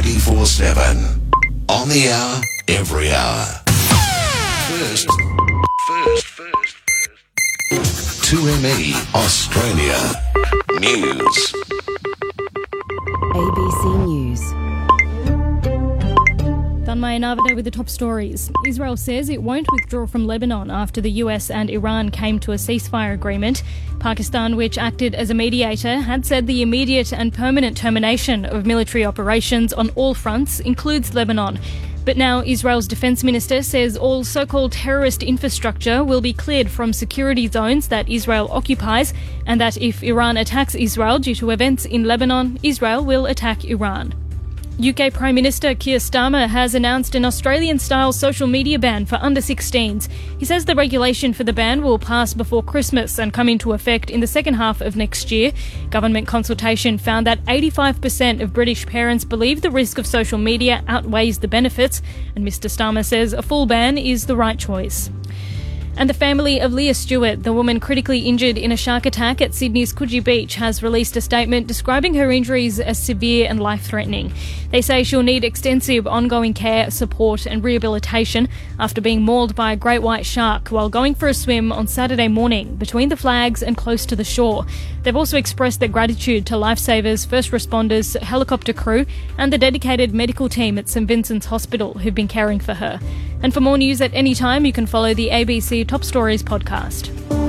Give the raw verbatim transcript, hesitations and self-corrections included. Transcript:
twenty-four seven. On the hour, every hour. First, first, first, first. two M E Australia News. A B C News. Danmai Navade with the top stories. Israel says it won't withdraw from Lebanon after the U S and Iran came to a ceasefire agreement. Pakistan, which acted as a mediator, had said the immediate and permanent termination of military operations on all fronts includes Lebanon. But now Israel's defence minister says all so-called terrorist infrastructure will be cleared from security zones that Israel occupies, and that if Iran attacks Israel due to events in Lebanon, Israel will attack Iran. U K Prime Minister Keir Starmer has announced an Australian-style social media ban for under sixteens. He says the regulation for the ban will pass before Christmas and come into effect in the second half of next year. Government consultation found that eighty-five percent of British parents believe the risk of social media outweighs the benefits, and Mr Starmer says a full ban is the right choice. And the family of Leah Stewart, the woman critically injured in a shark attack at Sydney's Coogee Beach, has released a statement describing her injuries as severe and life-threatening. They say she'll need extensive ongoing care, support and rehabilitation after being mauled by a great white shark while going for a swim on Saturday morning between the flags and close to the shore. They've also expressed their gratitude to lifesavers, first responders, helicopter crew and the dedicated medical team at St Vincent's Hospital who've been caring for her. And for more news at any time, you can follow the A B C Top Stories podcast.